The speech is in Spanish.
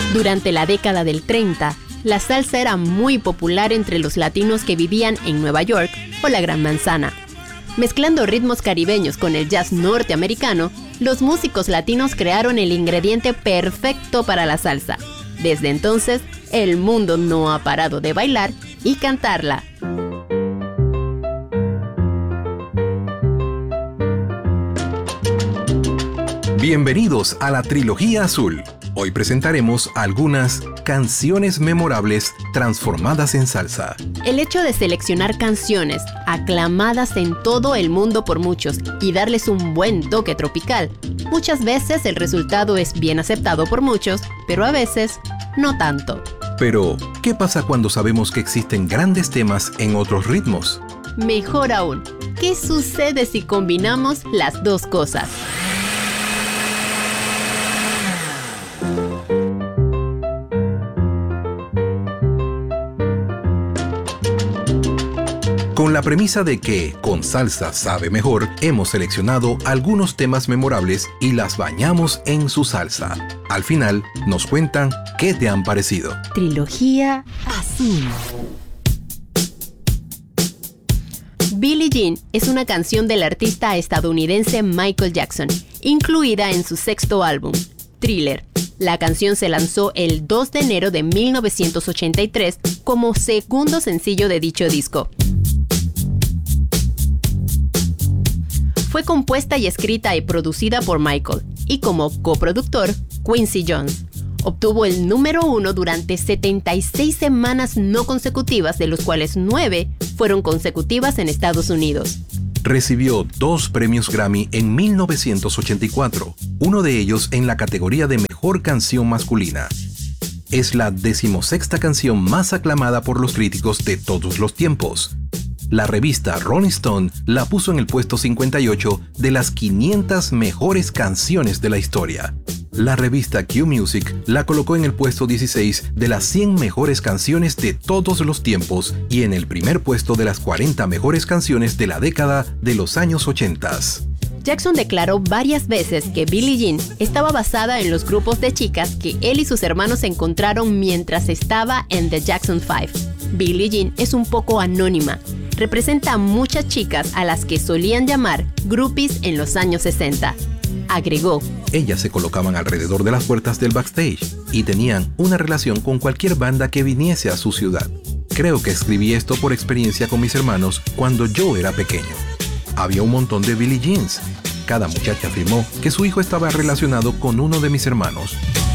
Durante la década del 30, la salsa era muy popular entre los latinos que vivían en Nueva York o la Gran Manzana. Mezclando ritmos caribeños con el jazz norteamericano, los músicos latinos crearon el ingrediente perfecto para la salsa. Desde entonces, el mundo no ha parado de bailar y cantarla. Bienvenidos a la Trilogía Azul. Hoy presentaremos algunas canciones memorables transformadas en salsa. El hecho de seleccionar canciones aclamadas en todo el mundo por muchos y darles un buen toque tropical, muchas veces el resultado es bien aceptado por muchos, pero a veces no tanto. Pero, ¿qué pasa cuando sabemos que existen grandes temas en otros ritmos? Mejor aún, ¿qué sucede si combinamos las dos cosas? Con la premisa de que con salsa sabe mejor, hemos seleccionado algunos temas memorables y las bañamos en su salsa. Al final, nos cuentan qué te han parecido. Trilogía Azul. Billie Jean es una canción del artista estadounidense Michael Jackson, incluida en su sexto álbum, Thriller. La canción se lanzó el 2 de enero de 1983 como segundo sencillo de dicho disco. Fue compuesta y escrita y producida por Michael, y como coproductor, Quincy Jones. Obtuvo el número 1 durante 76 semanas no consecutivas, de los cuales 9 fueron consecutivas en Estados Unidos. Recibió 2 premios Grammy en 1984, uno de ellos en la categoría de Mejor Canción Masculina. Es la 16ª canción más aclamada por los críticos de todos los tiempos. La revista Rolling Stone la puso en el puesto 58 de las 500 mejores canciones de la historia. La revista Q Music la colocó en el puesto 16 de las 100 mejores canciones de todos los tiempos y en el primer puesto de las 40 mejores canciones de la década de los años 80. Jackson declaró varias veces que Billie Jean estaba basada en los grupos de chicas que él y sus hermanos encontraron mientras estaba en The Jackson 5. Billie Jean es un poco anónima. Representa a muchas chicas a las que solían llamar groupies en los años 60. Agregó: ellas se colocaban alrededor de las puertas del backstage y tenían una relación con cualquier banda que viniese a su ciudad. Creo que escribí esto por experiencia con mis hermanos cuando yo era pequeño. Había un montón de Billie Jeans. Cada muchacha afirmó que su hijo estaba relacionado con uno de mis hermanos.